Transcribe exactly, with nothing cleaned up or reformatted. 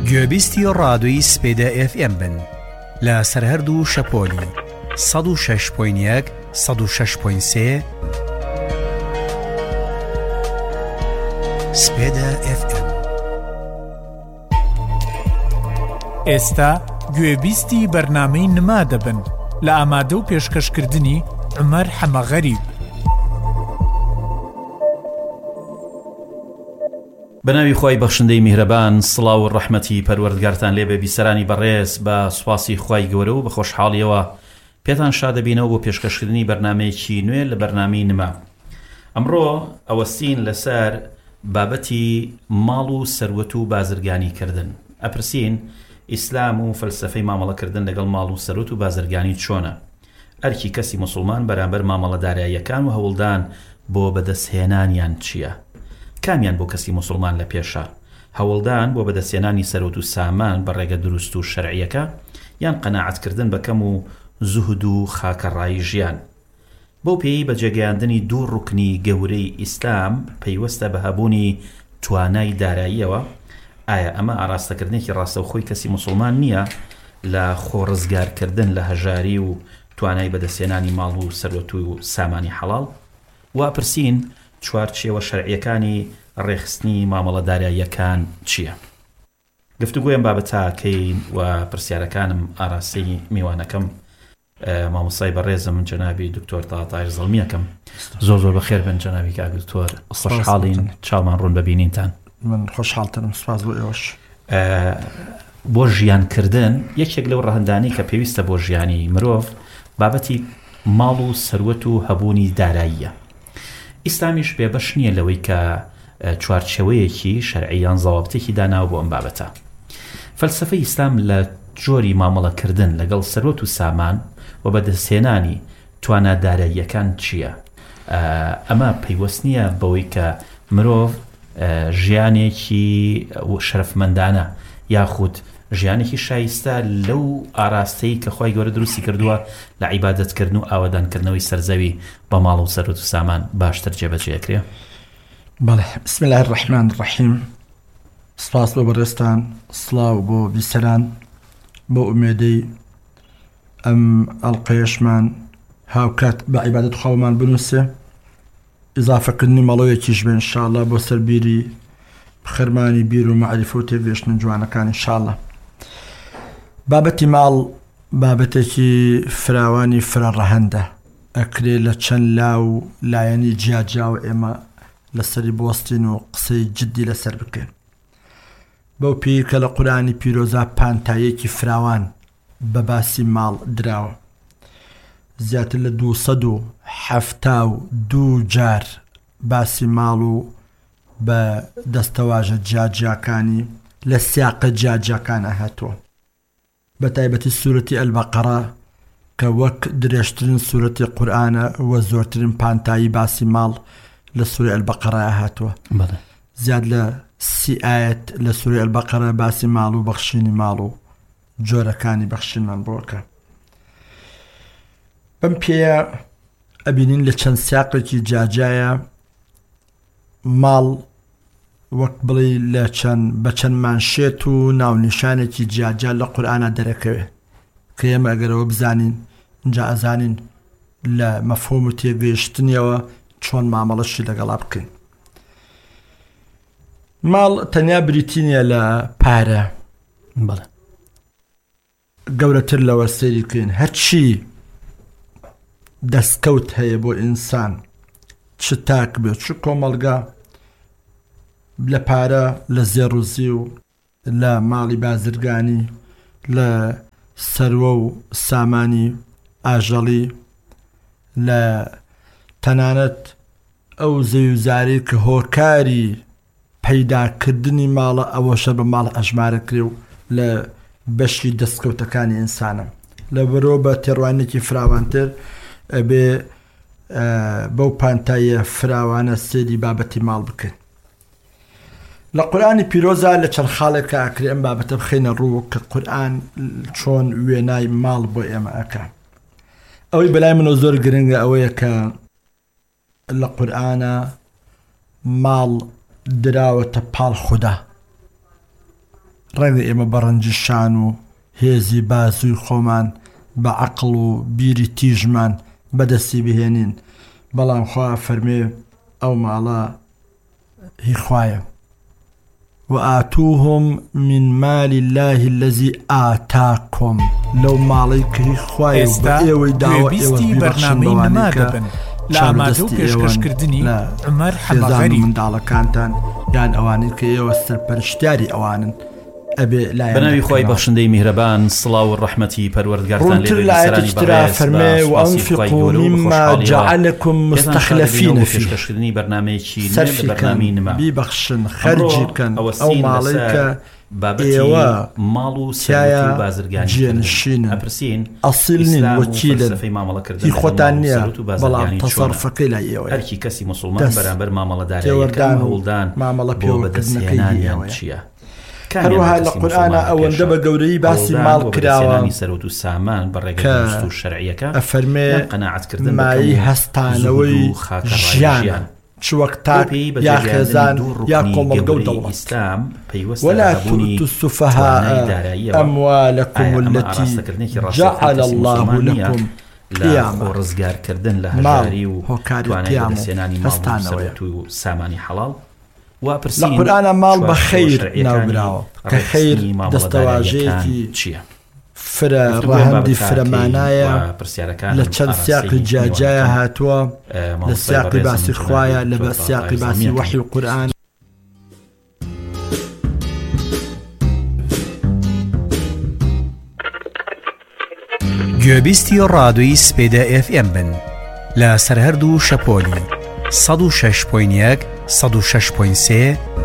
گوێبیستی ڕادۆی سپێدە ئێف ئێم بن لە سەرهەردوو شەپۆلی سەد و شەش پۆینت یەک سەد و شەش پۆینت سێ سپێدە ئێف ئێم. ئێستا گوێبیستی بەرنامەی نما دەبن لە ئامادە و پێشکەشکردنی عومەر حەمەغەریب. بەناوی خۆی بەخشندەی میهرەبان، سڵاو و ڕەحمەتی پەروەردگارتان لێبێ بیسەرانی بەڕێز، بە سوپاسی خوای گەورە و بە خۆشحاڵیەوە پێتان شادەبینەوە بۆ پێشکەشکردنی بەرنامەیەکی نوێ لە بەرنامەی نما. ئەمڕۆ ئەوەستین لەسەر بابەتی ماڵ و سەروەت و بازرگانیکردن. ئەپرسین ئیسلام و فەلسەفەی مامەڵەکردن لەگەڵ ماڵ و سەروەت و بازرگانی چۆنە؟ ئەرکی کەسی موسڵمان بەرامبەر مامەڵەداراییەکان و هەوڵدان بۆ بەدەستهێنانیان چییە؟ کامیان بۆ کەسی موسڵمان لە پێشە؟ هەوڵدان بۆ بەدەستێنانی سەروەت و سامان بە ڕێگە دروست و شەرعیەکە، یان قەناعەتکردن بە کەم و زوهد و خاکەڕایی ژیان؟ بۆ پێی بە جێگەیاندنی دوو ڕوکنی گەورەی ئیسلام پەیوەستە بە هەبوونی توانای داراییەوە. ئایا ئەمە ئاراستەکردنێکی ڕاستەوخۆی کەسی موسڵمان نییە لە خۆڕزگارکردن لە هەژاری و توانای بەدەستێنانی ماڵ و سەروەت و سامانی حەڵاڵ؟ وا پرسین چوارچێوە شەرعیەکانی ڕێخستنی مامەڵەداراییەکان چییە؟ گفتوگۆیان بابەتاکەین و پرسیارەکانم ئاراستەی میوانەکەم مامۆستای بەڕێزم جەنابی دکتۆر تاڵاتایر زەڵمیەکەم. زۆر زۆر بەخێر بن جەنابی کاک دکتۆر، خۆشحاڵین چاومان ڕوون ببینینتان. من خۆشحاڵترم، سپاس بۆ ئێوەش. بۆ ژیانکردن یەکێک لەو ڕەهەندانی کە پێویستە بۆ ژیانی مرۆڤ بابەتی ماڵ و سەروەت و هەبوونی داراییە. ئیسلامیش بێبەش نییە لەوەی کە چوارچێوەیەکی شەرعیان زەوابتێکی داناوە بۆ ئەم بابەتە. فەلسەفەی ئیسلام لە جۆری مامەڵەکردن لەگەڵ سەروەت و سامان و بەدەستهێنانی تواناداراییەکان چییە؟ ئەمە پەیوەست نییە بەوەی کە مرۆڤ ژیانێکی شەرەفمەندانە یاخود ژیانێکی شایستە لەو ئاراستەی کە خۆی گەورە دروستی کردووە لە عیبادەتکردن و ئاوادانکردنەوەی سەرزەوی بە ماڵ و سەروەت و سامان باشتر جێبەجێکرێ؟ بەڵێ، بسم الله الرحمن الرحیم. سپاس بۆ بەڕێستان، سڵاو بۆ بیسەران، بۆ ئومێدەی ئەم ئەڵقەیەشمان هاوکات بە عیبادەت خۆمان بنووسێ، ئیزافەکردنی ماڵۆیەکیش بێ ئینشاءالله بۆ سەربیری خەرمانی بیر و مەعریفە و تێگەیشتن جوانەکان ئینشاءالله. بابەتی ماڵ بابەتێکی فراوانی فرەڕەهەندە، ئەکرێ لە چەند لاو لایەنی جیاجاو ئێمە لەسەری بوەستین و قسەی جددی لەسەر بکەین. بەو پێی کە لە قورئانی پیرۆزە پانتایەکی فراوان بە باسی ماڵ دراوە، زیاتر لە دووسەد و حەفتا و دوو جار باسی ماڵ و بە دەستەواژە جیاجیاکانی لە سیاقە جیاجیاکانە هاتووە، بە تایبەتی سوورەتی ئەلبەقەرە کە وەک درێژترین سوورەتی قورئانە وە زۆرترین پانتایی باسی ماڵ لە سوورەی ئەلبەقەرە هاتووە. زیاد لە سی ئاەت لە سوورەی ئەلبەقەرە باسی ماڵ و بەخشینی ماڵ و جۆرەکانی بەخشینمان بۆکە. بەم پێیە ئەبینین لە چەند سیاقێکی جیاجایە ماڵ وەک بڵێ لە چەند بە چەند مانشێت و ناونیشانێکی جیاجا لە قورئانە دەرەکەوێ کە ئێمە ئەگەرەوە بزانین اینجا ئەزانین لە مەفهوم و تێگەیشتنیەوە چۆن مامەڵەشی لەگەڵا بکەین. ماڵ تەنیا بریتی نییە لە پارە، بەڵێ گەورەتر لەوە سەیری بکەین. هەرچی دەستکەوت هەیە بۆ ئینسان، چ تاک بێت چ کۆمەڵگا، لە پارە، لە زێڕوزی و لە ماڵی بازرگانی، لە سەروە و سامانی ئاژەڵی، لە تەنانەت ئەو زەویزاری کە هۆکاری پەیداکردنی ماڵە ئەوەشە بە ماڵ ئەژمارە کرێ و لە بەشی دەستکەوتەکانی ئینسانە. لە بەرۆ بە تێڕوانێکی فراوانتر ئەبێ بەو پانتایە فراوانە سێری بابەتی ماڵ بکەن. لە قورئانی پیرۆزە لە چەند خاڵێکە ئەکرێ ئەم بابەتە بخینە ڕوو کە قورئان چۆن وێنای ماڵ بۆ ئێمە ئەکا. ئەوەی بەلای منەوە زۆر گرنگە ئەوەیە کە لە قورئانە ماڵ دراوەتە پاڵ خودا، ڕێنە ئێمە بەڕەنجشان و هێزی بازووی خۆمان بە عەقڵ و بیری تیژمان بەدەستی بهێنین. بەڵام خوا فەرمێ ئەو ماڵە هی خوایە وآتوهم من مال الله الذي آتاكم لو ماڵی کە خوایە بە ئێوەی داوە ئێوە بەرنامەی نما دەبن لە ئامادە و پێشکەشکردنی عومەر حەمەغەری منداڵەکانتان یان ئەوانەی کە ئێوە سەرپەرشتیاری ئەوانن بەناوی خۆی بەخشندەی میهرەبان سڵاو و ڕەحمەتی پەروەردگارتان لێ بێ فەرمێ وأنفقوا مما جعلكم مستخلفين فيه پێشکەشکردنی بەرنامەیەکی بەرنامی نما بیبەخشن خەرجی بکەن ئەو ماڵەی کە ئێوە ماڵ و سایە بازرگانی جێنشینن ئەپرسین ئەسیل نین وەکیلن هی خۆتان نییە بەڵام تەسەڕفەکەی لای ئێوە هەرکی کەسی موسڵمان بەرامبەر مامەڵەدارەکان هەوڵدان مامەڵە بۆ بەدەستهێنانیان چییە؟ هەروەها لە قورئانە ئەوەندە بە گەورەی باسی ماڵ کراوە سەرۆت و سامان بەڕێگەی و شەرعیەکە ئەفەرمێ قەناعەتکردن مای هەستانەوەی ژیان چوەک تاک یا خێزان یا کۆمەڵگە و دەوڵەت ولا تؤتوا السفهاء أموالكم التي جعل الله لكم قياما ڕزگارکردن لە هەژاری و توانای بەدەستهێنانی ماڵ و سەرۆت و سامانی حەڵاڵ لە قورئانە ماڵ بە خەیر ناوراوە کە خەیر دەستەواژەیەکی چییە؟ فرە ڕەهەندی فرەمانایە لە چەند سیاقی جاجایە هاتووە لە سیاقی باسی خوایە لە بە سیاقی باسی وحی و قورئان. گوێبیستی ڕادیۆی سپێدە ئێف ئێم بن لە سەرهەردوو شەپۆلی سەد و شەش پۆینت یەک سەد و شەش پۆینت سێ